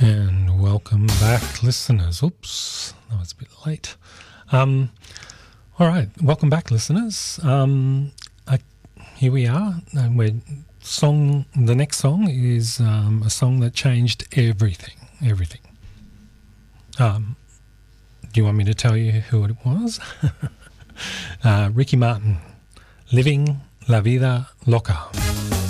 And welcome back, listeners. Oops, that was a bit late. All right, welcome back, listeners. Here we are. And the next song is a song that changed everything. Do you want me to tell you who it was? Ricky Martin, Living La Vida Loca.